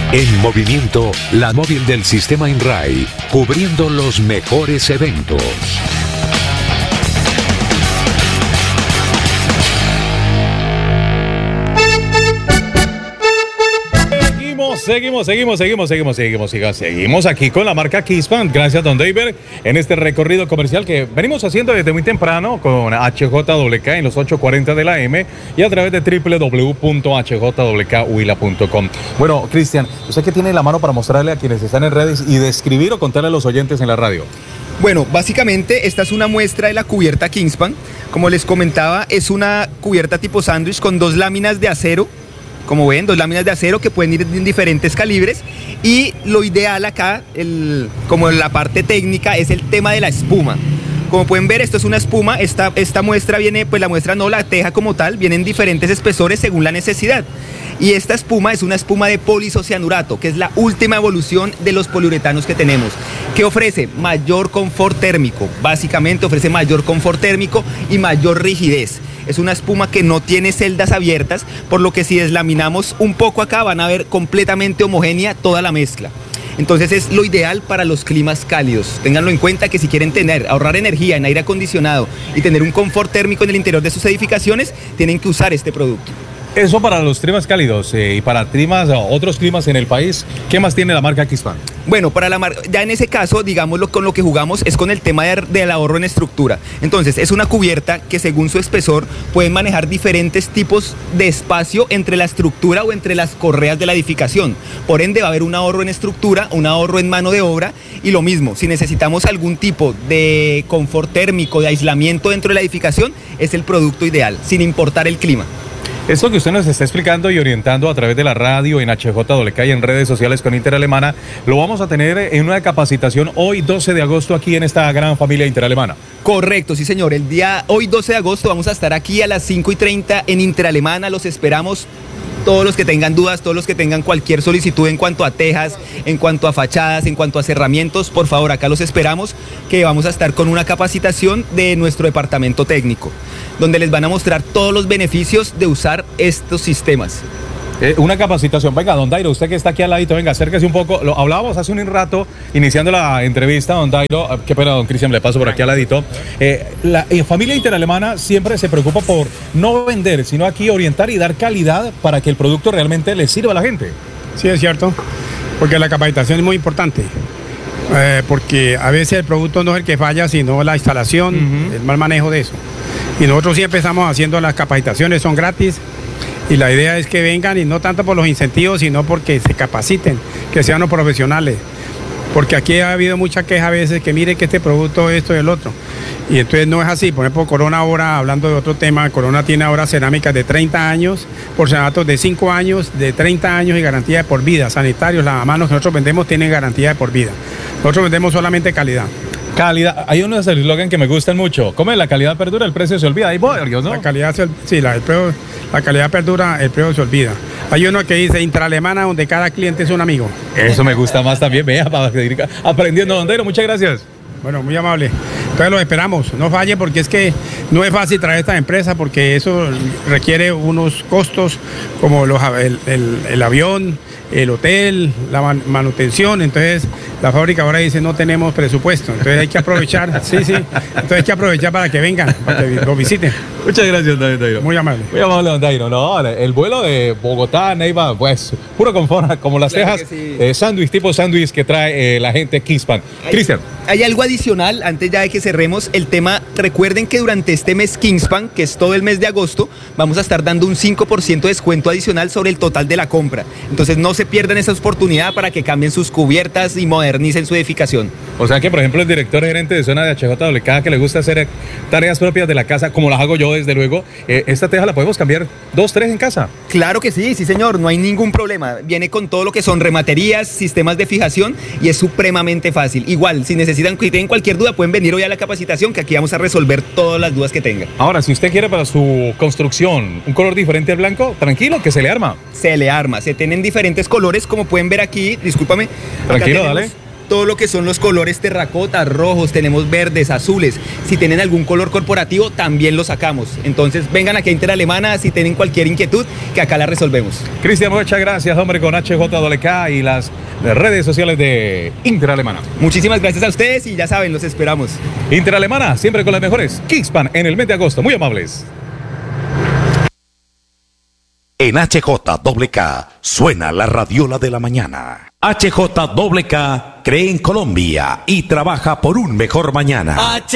En movimiento, la móvil del sistema INRAI, cubriendo los mejores eventos. Seguimos aquí con la marca Kingspan. Gracias, don David, en este recorrido comercial que venimos haciendo desde muy temprano con HJWK en los 8:40 de la M y a través de www.hjwkhuila.com. Bueno, Cristian, ¿usted qué tiene en la mano para mostrarle a quienes están en redes y describir o contarle a los oyentes en la radio? Bueno, básicamente esta es una muestra de la cubierta Kingspan. Como les comentaba, es una cubierta tipo sándwich con 2 láminas de acero. Como ven, 2 láminas de acero que pueden ir en diferentes calibres, y lo ideal acá, como la parte técnica, es el tema de la espuma. Como pueden ver, esto es una espuma. Esta muestra viene, pues la muestra no, la teja como tal, viene en diferentes espesores según la necesidad. Y esta espuma es una espuma de polisocianurato, que es la última evolución de los poliuretanos que tenemos, que ofrece mayor confort térmico. Básicamente ofrece mayor confort térmico y mayor rigidez. Es una espuma que no tiene celdas abiertas, por lo que si deslaminamos un poco acá van a ver completamente homogénea toda la mezcla. Entonces es lo ideal para los climas cálidos. Ténganlo en cuenta que si quieren ahorrar energía en aire acondicionado y tener un confort térmico en el interior de sus edificaciones, tienen que usar este producto. Eso para los climas cálidos y para otros climas en el país, ¿qué más tiene la marca Kingspan? Bueno, para la marca, ya en ese caso, digámoslo, con lo que jugamos es con el tema del ahorro en estructura. Entonces, es una cubierta que según su espesor pueden manejar diferentes tipos de espacio entre la estructura o entre las correas de la edificación. Por ende, va a haber un ahorro en estructura, un ahorro en mano de obra, y lo mismo, si necesitamos algún tipo de confort térmico, de aislamiento dentro de la edificación, es el producto ideal, sin importar el clima. Esto que usted nos está explicando y orientando a través de la radio, en HJWK y en redes sociales con Interalemana, lo vamos a tener en una capacitación hoy 12 de agosto aquí en esta gran familia Interalemana. Correcto, sí señor. Hoy 12 de agosto vamos a estar aquí a las 5:30 en Interalemana. Los esperamos. Todos los que tengan dudas, todos los que tengan cualquier solicitud en cuanto a tejas, en cuanto a fachadas, en cuanto a cerramientos, por favor, acá los esperamos, que vamos a estar con una capacitación de nuestro departamento técnico, donde les van a mostrar todos los beneficios de usar estos sistemas. Una capacitación. Venga, don Dairo, usted que está aquí al ladito, venga, acérquese un poco. Lo hablábamos hace un rato, iniciando la entrevista, don Dairo. Qué pena, don Cristian, le paso por aquí al ladito. La familia Interalemana siempre se preocupa por no vender, sino aquí orientar y dar calidad para que el producto realmente le sirva a la gente. Sí, es cierto, porque la capacitación es muy importante. Porque a veces el producto no es el que falla, sino la instalación, el mal manejo de eso. Y nosotros siempre estamos haciendo las capacitaciones, son gratis. Y la idea es que vengan, y no tanto por los incentivos, sino porque se capaciten, que sean los profesionales. Porque aquí ha habido mucha queja a veces que mire que este producto, esto y el otro. Y entonces no es así. Por ejemplo, Corona ahora, hablando de otro tema, Corona tiene ahora cerámicas de 30 años, porcelanatos de 5 años, de 30 años y garantía de por vida. Sanitarios, lavamanos que nosotros vendemos tienen garantía de por vida. Nosotros vendemos solamente calidad. Calidad, hay unos eslogan que me gustan mucho. Come, la calidad perdura, el precio se olvida. Hay varios, ¿no? La calidad la calidad perdura, el precio se olvida. Hay uno que dice Interalemana, donde cada cliente es un amigo. Eso me gusta más también, vea, para seguir aprendiendo. Don Dairo, muchas gracias. Bueno, muy amable. Entonces los esperamos, no falle, porque es que no es fácil traer esta empresa, porque eso requiere unos costos como el avión, el hotel, la manutención. Entonces la fábrica ahora dice no tenemos presupuesto, entonces hay que aprovechar, entonces hay que aprovechar para que vengan, para que lo visiten. Muchas gracias, don Dairo. Muy amable. Muy amable, don Dairo. No, el vuelo de Bogotá a Neiva, pues, puro confort, como las claro tejas, sí. Tipo sándwich que trae la gente Kingspan. Cristian. Hay algo adicional, antes ya de que cerremos el tema. Recuerden que durante este mes Kingspan, que es todo el mes de agosto, vamos a estar dando un 5% de descuento adicional sobre el total de la compra. Entonces no se pierdan esa oportunidad para que cambien sus cubiertas y modernicen su edificación. O sea que, por ejemplo, el director gerente de zona de HJWK, que le gusta hacer tareas propias de la casa, como las hago yo, desde luego, esta teja la podemos cambiar 2, 3 en casa. Claro que sí, sí señor, no hay ningún problema. Viene con todo lo que son rematerías, sistemas de fijación, y es supremamente fácil. Igual, si necesitan, si tienen cualquier duda, pueden venir hoy a la capacitación, que aquí vamos a resolver todas las dudas que tengan. Ahora, si usted quiere para su construcción un color diferente al blanco, tranquilo, que se le arma. Se le arma, se tienen diferentes colores, como pueden ver aquí, discúlpame. Tranquilo, dale. todo lo que son los colores terracotas, rojos, tenemos verdes, azules. Si tienen algún color corporativo, también lo sacamos. Entonces, vengan aquí a Interalemana si tienen cualquier inquietud, que acá la resolvemos. Cristian, muchas gracias, hombre, con HJWK y las redes sociales de Interalemana. Muchísimas gracias a ustedes y ya saben, los esperamos. Interalemana, siempre con las mejores. Kingspan en el mes de agosto. Muy amables. En HJWK suena la radiola de la mañana. HJWK cree en Colombia y trabaja por un mejor mañana.